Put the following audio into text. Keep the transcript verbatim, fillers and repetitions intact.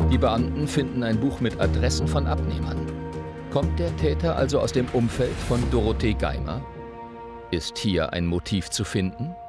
Die Beamten finden ein Buch mit Adressen von Abnehmern. Kommt der Täter also aus dem Umfeld von Dorothee Geimer? Ist hier ein Motiv zu finden?